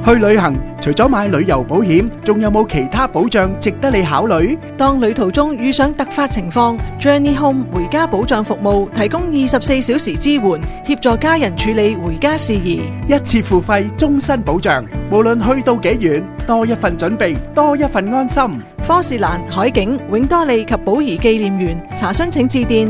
去旅行除咗買旅遊保險，仲有冇其他保障值得你考慮？ 當旅途中遇上突發情況， Journey Home 回家保障服務提供24小時支援，協助家人處理回家事宜。 一次付費，終身保障，無論去到幾遠，多一份準備，多一份安心。 科士蘭、海景、永多利及寶儀紀念園，查詢請致電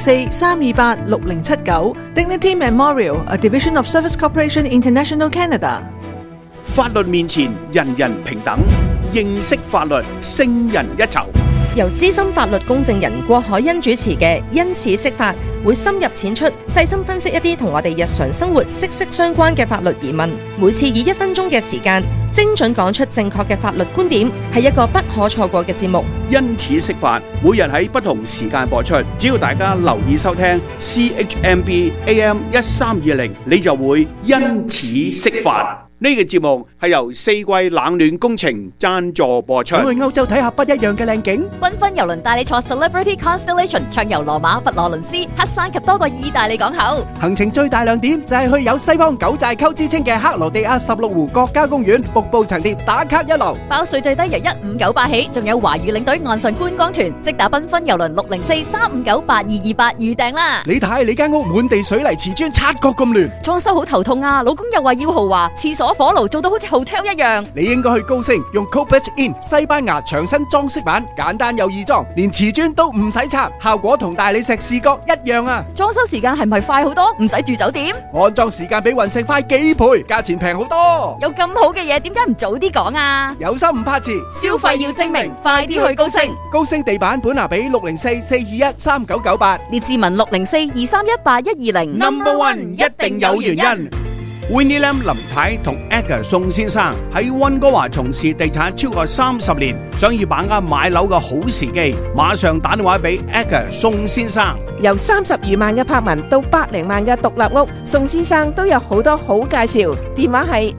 604-328-6079。Dignity Memorial, a division of Service Corporation International Canada。 法律面前人人平等，認識法律勝人一籌。 由資深法律公證人郭海欣主持嘅《因此釋法》，會深入淺出，細心分析一啲同我哋日常生活息息相關嘅法律疑問。每次以1分鐘嘅時間，精準講出正確嘅法律觀點，係一個不可錯過嘅節目。 因此釋法，每日喺不同時間播出，只要大家留意收聽 CHMB AM 1320，你就會因此釋法。呢個節目係由四季冷暖工程贊助播出。 想去歐洲睇下不一樣嘅靚景， 繽紛郵輪帶你坐 Celebrity Constellation 暢遊羅馬、佛羅倫斯、黑山及多個意大利港口。 行程最大亮點就係去有西方九寨溝之稱嘅克羅地亞16湖國家公園，瀑布層疊打卡一流。 包稅最低由1598起，仲有華語領隊岸上觀光團，即打繽紛郵輪604-359-8228預訂啦。 你睇你間屋滿地水泥瓷磚，察覺咁亂， 裝修好頭痛啊！老公又話要豪華，廁所火爐做到好似 hotel 一樣。 你應該去高升，用 Copach In 西班牙牆身裝飾板，簡單又易裝，連瓷磚都唔使拆，效果同大理石視覺一樣啊！ 裝修時間係咪快好多？唔使住酒店？ 安裝時間比雲石快幾倍，價錢平好多。 有咁好嘅嘢，點解唔早啲講啊？ 有心唔怕遲， 消費要精明，快啲去高升。 高升地板本拿比604-421-3998， 列治文604-231-8120。 Number One 一定有原因。Winnie Lam 林太同 Edgar 宋先生喺溫哥華從事地產超過30年，想要把握買樓嘅好時機，馬上打電話俾 Edgar 宋先生。 由30餘萬嘅柏文到100萬嘅獨立屋，宋先生都有好多好介紹。電話係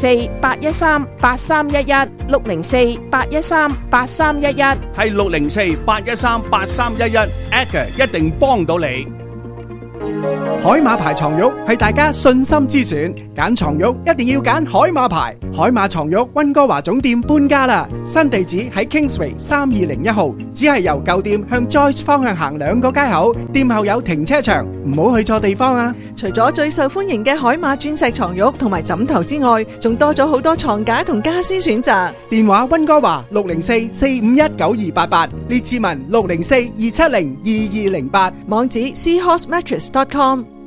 604-813-8311 604-813-8311， 係604-813-8311 Edgar 一定幫到你。 海馬牌床褥係大家信心之選，揀床褥一定要揀海馬牌。海馬床褥溫哥華總店搬家啦，新地址喺 Kingsway 3201號，只係由舊店向 Joyce 方向行2個街口，店後有停車場，唔好去錯地方啊！ 除咗最受歡迎嘅海馬鑽石床褥同埋枕頭之外，仲多咗好多床架同家私選擇。 電話溫哥華604-451-9288，列治文604-270-2208， 網址 seahorsemattress.com。